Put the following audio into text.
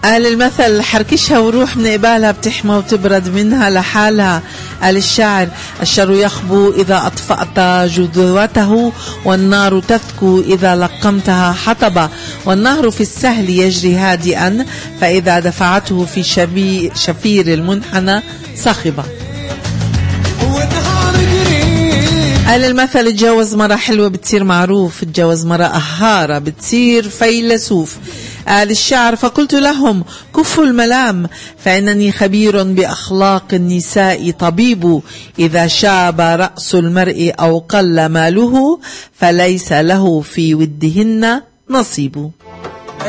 قال المثل حركشها وروح من قبالها بتحمى وتبرد منها لحالها. قال الشاعر الشر يخبو إذا أطفأت جذوته والنار تثكو إذا لقمتها حطبا والنهر في السهل يجري هادئا فإذا دفعته في شفير المنحنى صخبا. قال المثل اتجوز مرة حلوة بتصير معروف، اتجوز مرة قهارة بتصير فيلسوف. قال الشعر فقلت لهم كفوا الملام فإنني خبير بأخلاق النساء طبيب، إذا شاب رأس المرء أو قل ماله فليس له في ودهن نصيب.